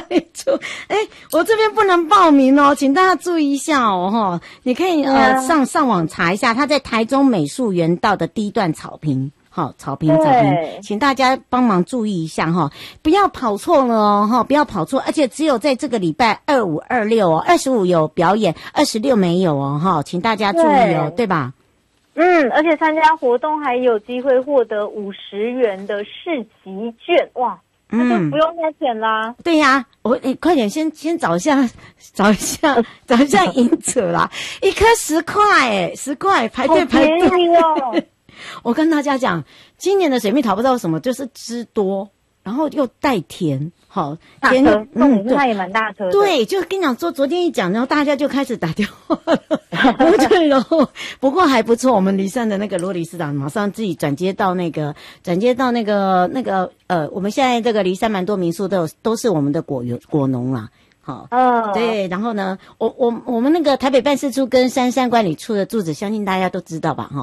里住。我这边不能报名哦，请大家注意一下哦，你可以上网查一下，他在台中美术园道的第一段草坪。好，草坪，请大家帮忙注意一下不要跑错了哦不要跑错，而且只有在这个礼拜25、26哦，25有表演，26没有哦请大家注意哦，对吧？ 而且参加活动还有机会获得50元的市集券，哇，那就不用花钱啦。 对呀，快点先找一下银者啦，一颗10块10块排队哦。我跟大家讲，今年的水蜜桃不知道什么，就是汁多，然后又带甜， 甜它也蛮大颗的。 对，就跟你讲说，昨天一讲，然后大家就开始打电话了，然后不过还不错，我们梨山的那个罗理事长马上自己转接到那个我们现在这个梨山蛮多民宿都是我们的果农啦。对，然后呢，我们那个台北办事处跟山管理处的住址，相信大家都知道吧？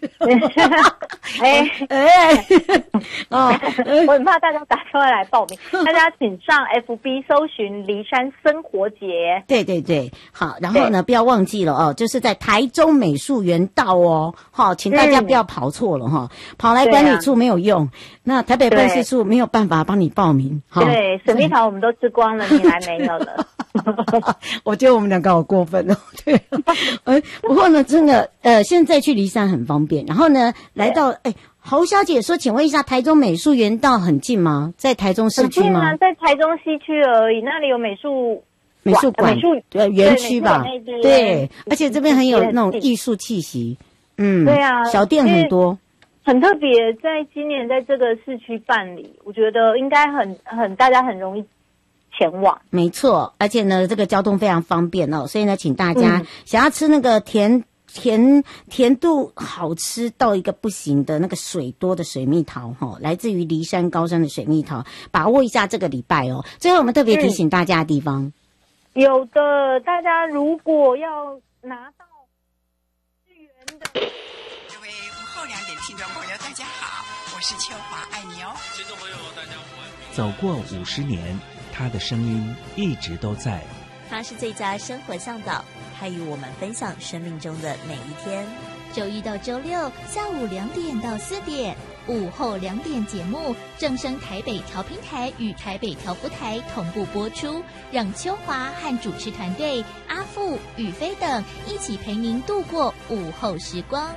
我很怕大家打电话来报名，大家请上 FB 搜寻梨山生活节。 对，好，然后呢，不要忘记了就是在台中美术园道哦，请大家不要跑错了跑来管理处没有用，那台北办事处没有办法帮你报名。 对，水蜜桃我们都吃光了，你来没有了。 我觉得我们两个好过分哦。对，不过呢，真的现在去梨山很方便。然后呢，来到侯小姐说，请问一下，台中美术园道很近吗？在台中市区吗？ 在台中西区而已，那里有美术馆园区吧？对，而且这边很有那种艺术气息。对啊，小店很多。 很特别，在今年在这个市区办理，我觉得应该大家很容易前往。没错， 而且呢，这个交通非常方便所以呢，请大家想要吃那个甜度好吃到一个不行的那个水多的水蜜桃来自于梨山高山的水蜜桃，把握一下这个礼拜哦。最后我们特别提醒大家的地方， 有的大家如果要拿到支援的。 各位午后2点听众朋友大家好，我是秋华，爱你哦。听众朋友大家好。 走过50年，他的声音一直都在。 他是最佳生活向导，他与我们分享生命中的每一天。 周一到周六下午2点到4点，午后2点节目正声台北调频台与台北调布台同步播出，让秋华和主持团队阿富、宇飞等一起陪您度过午后时光。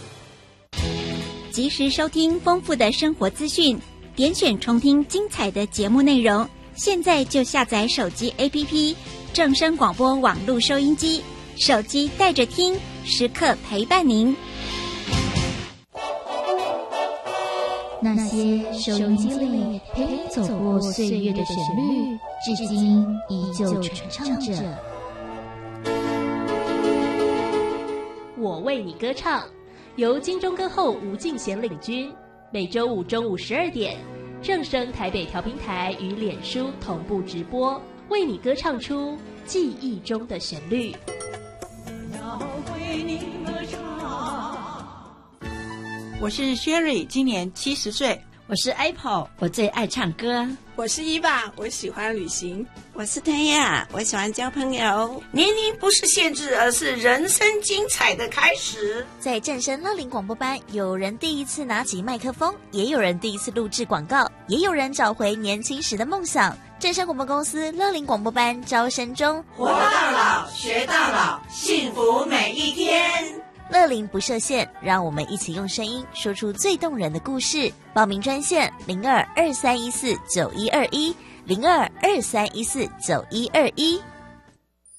及时收听丰富的生活资讯，点选重听精彩的节目内容。现在就下载手机 APP 正声广播网络收音机，手机带着听，时刻陪伴您。 那些收音机里陪你走过岁月的旋律，至今依旧传唱着。 我为你歌唱，由金钟歌后吴敬贤领军，每周五中午12点。正声台北调频台与脸书同步直播，为你歌唱出记忆中的旋律。 要为你歌唱。我是 Sherry， 今年70岁。 我是 Apple， 我最爱唱歌。 我是伊娃，我喜欢旅行。 我是谭雅，我喜欢交朋友。 年龄不是限制，而是人生精彩的开始。 在正声乐龄广播班，有人第一次拿起麦克风，也有人第一次录制广告，也有人找回年轻时的梦想。正声广播公司乐龄广播班招生中， 活到老，学到老，幸福每一天。 乐龄不设限，让我们一起用声音说出最动人的故事。报名专线0223149121，0223149121。